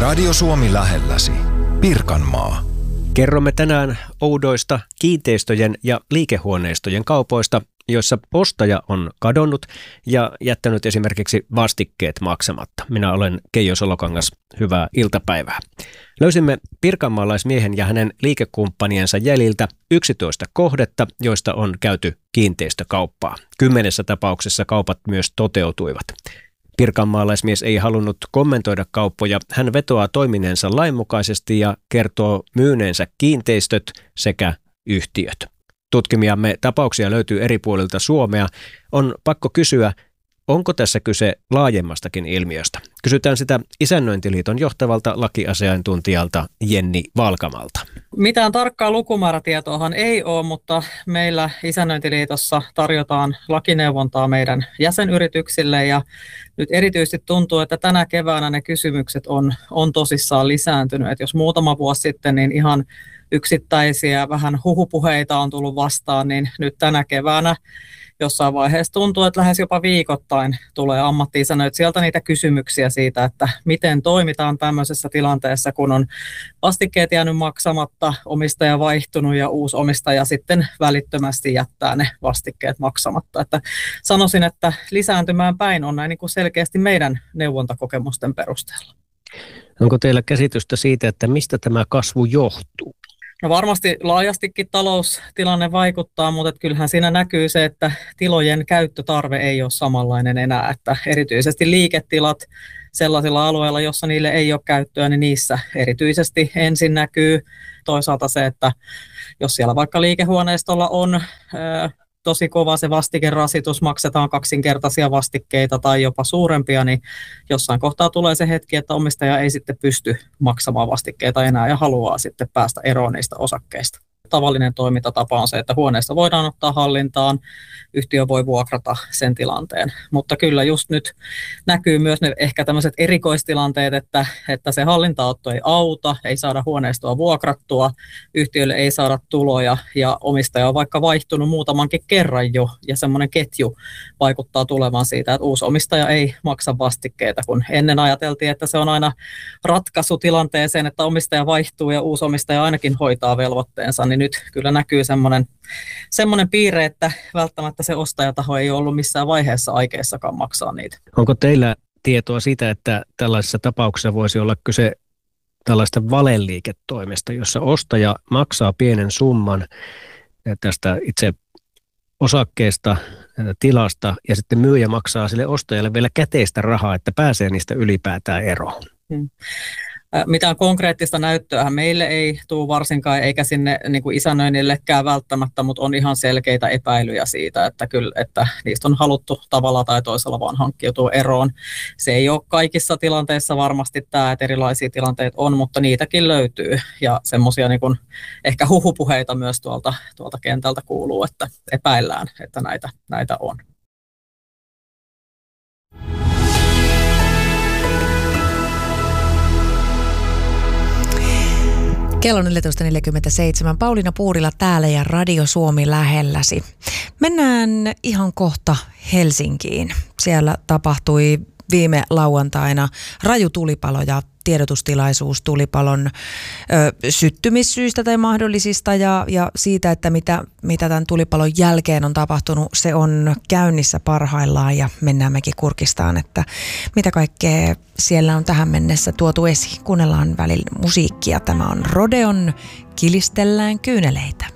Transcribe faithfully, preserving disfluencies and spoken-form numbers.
Radio Suomi lähelläsi. Pirkanmaa. Kerromme tänään oudoista kiinteistöjen ja liikehuoneistojen kaupoista, joissa ostaja on kadonnut ja jättänyt esimerkiksi vastikkeet maksamatta. Minä olen Keijo Solokangas. Hyvää iltapäivää. Löysimme pirkanmaalaismiehen ja hänen liikekumppaniensa jäljiltä yksitoista kohdetta, joista on käyty kiinteistökauppaa. Kymmenessä tapauksessa kaupat myös toteutuivat. Pirkanmaalaismies ei halunnut kommentoida kauppoja. Hän vetoaa toimineensa lainmukaisesti ja kertoo myyneensä kiinteistöt sekä yhtiöt. Tutkimiamme tapauksia löytyy eri puolilta Suomea. On pakko kysyä, onko tässä kyse laajemmastakin ilmiöstä? Kysytään sitä Isännöintiliiton johtavalta lakiasiantuntijalta Jenni Valkamalta. Mitään tarkkaa lukumäärätietoahan ei ole, mutta meillä Isännöintiliitossa tarjotaan lakineuvontaa meidän jäsenyrityksille ja nyt erityisesti tuntuu, että tänä keväänä ne kysymykset on, on tosissaan lisääntynyt. Et jos muutama vuosi sitten niin ihan yksittäisiä vähän huhupuheita on tullut vastaan, niin nyt tänä keväänä jossain vaiheessa tuntuu, että lähes jopa viikoittain tulee ammatti-isännöitsijältä niitä kysymyksiä siitä, että miten toimitaan tämmöisessä tilanteessa, kun on vastikkeet jäänyt maksamatta, omistaja vaihtunut ja uusi omistaja sitten välittömästi jättää ne vastikkeet maksamatta. Että sanoisin, että lisääntymään päin on näin niin kuin selkeästi meidän neuvontakokemusten perusteella. Onko teillä käsitystä siitä, että mistä tämä kasvu johtuu? No varmasti laajastikin taloustilanne vaikuttaa, mutta kyllähän siinä näkyy se, että tilojen käyttötarve ei ole samanlainen enää, että erityisesti liiketilat sellaisilla alueilla, jossa niille ei ole käyttöä, niin niissä erityisesti ensin näkyy toisaalta se, että jos siellä vaikka liikehuoneistolla on ää, tosi kova se vastikerasitus, maksetaan kaksinkertaisia vastikkeita tai jopa suurempia, niin jossain kohtaa tulee se hetki, että omistaja ei sitten pysty maksamaan vastikkeita enää ja haluaa sitten päästä eroon niistä osakkeista. Tavallinen toimintatapa on se, että huoneesta voidaan ottaa hallintaan, yhtiö voi vuokrata sen tilanteen. Mutta kyllä just nyt näkyy myös ne ehkä tämmöiset erikoistilanteet, että, että se hallintaotto ei auta, ei saada huoneistoa vuokrattua, yhtiölle ei saada tuloja ja omistaja on vaikka vaihtunut muutamankin kerran jo ja semmoinen ketju vaikuttaa tulevan siitä, että uusi omistaja ei maksa vastikkeita, kun ennen ajateltiin, että se on aina ratkaisu tilanteeseen, että omistaja vaihtuu ja uusi omistaja ainakin hoitaa velvoitteensa, niin nyt kyllä näkyy semmoinen, semmoinen piirre, että välttämättä se ostajataho ei ollut missään vaiheessa aikeissakaan maksaa niitä. Onko teillä tietoa siitä, että tällaisessa tapauksessa voisi olla kyse tällaista valeliiketoimesta, jossa ostaja maksaa pienen summan tästä itse osakkeesta, tilasta, ja sitten myyjä maksaa sille ostajalle vielä käteistä rahaa, että pääsee niistä ylipäätään eroon? Hmm. Mitään konkreettista näyttöä meille ei tule varsinkaan, eikä sinne niin kuin isännöinnillekään välttämättä, mutta on ihan selkeitä epäilyjä siitä, että, kyllä, että niistä on haluttu tavalla tai toisella vaan hankkiutua eroon. Se ei ole kaikissa tilanteissa varmasti tämä, että erilaisia tilanteita on, mutta niitäkin löytyy. Ja semmoisia niin kuin ehkä huhupuheita myös tuolta, tuolta kentältä kuuluu, että epäillään, että näitä, näitä on. Kello neljätoista neljäkymmentäseitsemän. Pauliina Puurila täällä ja Radio Suomi lähelläsi. Mennään ihan kohta Helsinkiin. Siellä tapahtui viime lauantaina raju tulipalo ja tiedotustilaisuus tulipalon ö, syttymissyistä tai mahdollisista ja, ja siitä, että mitä, mitä tämän tulipalon jälkeen on tapahtunut, se on käynnissä parhaillaan ja mennään mekin kurkistaan, että mitä kaikkea siellä on tähän mennessä tuotu esiin. Kuunnellaan välillä musiikkia. Tämä on Rodeon Kilistellään kyyneleitä.